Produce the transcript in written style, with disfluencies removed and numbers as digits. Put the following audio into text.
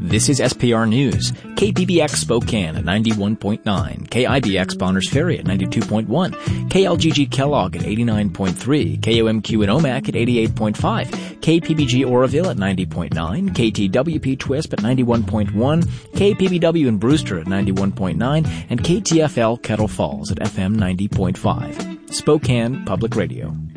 This is SPR News. KPBX Spokane at 91.9, KIBX Bonners Ferry at 92.1, KLGG Kellogg at 89.3, KOMQ in Omak at 88.5, KPBG Oroville at 90.9, KTWP Twisp at 91.1, KPBW in Brewster at 91.9, and KTFL Kettle Falls at FM 90.5. Spokane Public Radio.